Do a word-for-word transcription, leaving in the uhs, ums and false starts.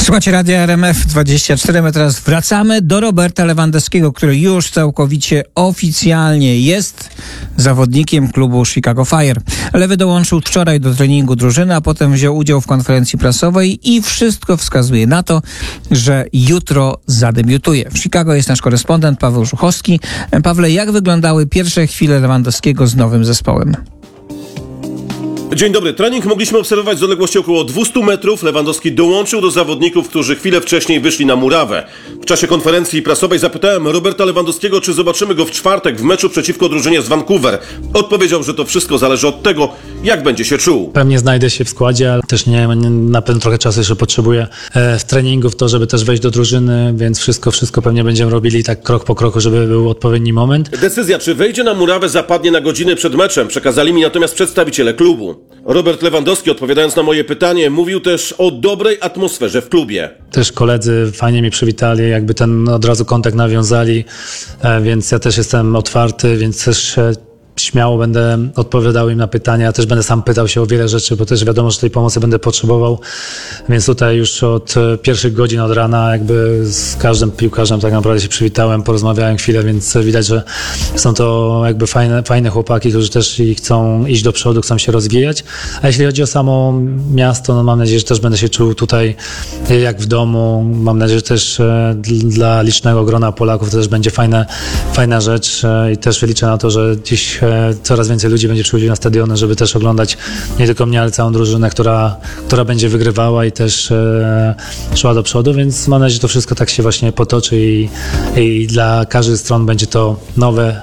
Słuchajcie Radia R M F dwadzieścia cztery. My teraz wracamy do Roberta Lewandowskiego, który już całkowicie oficjalnie jest zawodnikiem klubu Chicago Fire. Lewy dołączył wczoraj do treningu drużyny, a potem wziął udział w konferencji prasowej i wszystko wskazuje na to, że jutro zadebiutuje. W Chicago jest nasz korespondent Paweł Żuchowski. Pawle, jak wyglądały pierwsze chwile Lewandowskiego z nowym zespołem? Dzień dobry. Trening mogliśmy obserwować z odległości około dwieście metrów. Lewandowski dołączył do zawodników, którzy chwilę wcześniej wyszli na murawę. W czasie konferencji prasowej zapytałem Roberta Lewandowskiego, czy zobaczymy go w czwartek w meczu przeciwko drużynie z Vancouver. Odpowiedział, że to wszystko zależy od tego, jak będzie się czuł. Pewnie znajdę się w składzie, ale też nie, nie na pewno trochę czasu jeszcze potrzebuję e, w treningu w to, żeby też wejść do drużyny, więc wszystko, wszystko pewnie będziemy robili tak krok po kroku, żeby był odpowiedni moment. Decyzja, czy wejdzie na murawę, zapadnie na godzinę przed meczem. Przekazali mi natomiast przedstawiciele klubu. Robert Lewandowski, odpowiadając na moje pytanie, mówił też o dobrej atmosferze w klubie. Też koledzy fajnie mnie przywitali, jakby ten od razu kontakt nawiązali, e, więc ja też jestem otwarty, więc też e, śmiało będę odpowiadał im na pytania. Ja też będę sam pytał się o wiele rzeczy, bo też wiadomo, że tej pomocy będę potrzebował. Więc tutaj już od pierwszych godzin od rana jakby z każdym piłkarzem tak naprawdę się przywitałem, porozmawiałem chwilę, więc widać, że są to jakby fajne, fajne chłopaki, którzy też chcą iść do przodu, chcą się rozwijać. A jeśli chodzi o samo miasto, no mam nadzieję, że też będę się czuł tutaj jak w domu. Mam nadzieję, że też dla licznego grona Polaków to też będzie fajna, fajna rzecz i też liczę na to, że dziś coraz więcej ludzi będzie przychodziło na stadiony, żeby też oglądać nie tylko mnie, ale całą drużynę, która, która będzie wygrywała i też e, szła do przodu, więc mam nadzieję, że to wszystko tak się właśnie potoczy i, i dla każdej strony będzie to nowe,